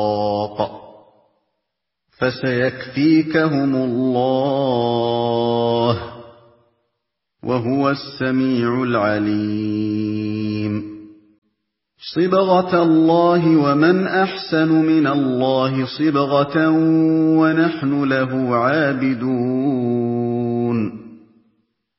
فسيكفيكهم الله وهو السميع العليم صبغة الله ومن أحسن من الله صبغة ونحن له عابدون